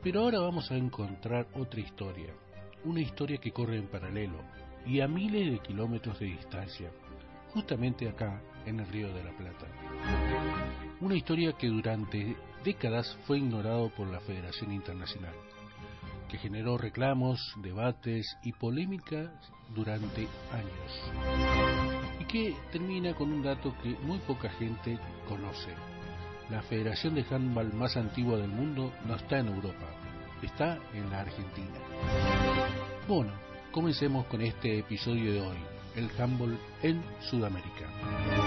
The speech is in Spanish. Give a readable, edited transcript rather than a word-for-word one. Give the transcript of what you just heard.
Pero ahora vamos a encontrar otra historia, una historia que corre en paralelo y a miles de kilómetros de distancia, justamente acá en el Río de la Plata. Una historia que durante décadas fue ignorado por la Federación Internacional, que generó reclamos, debates y polémicas durante años, y que termina con un dato que muy poca gente conoce. La federación de handball más antigua del mundo no está en Europa, está en la Argentina. Bueno, comencemos con este episodio de hoy, el handball en Sudamérica.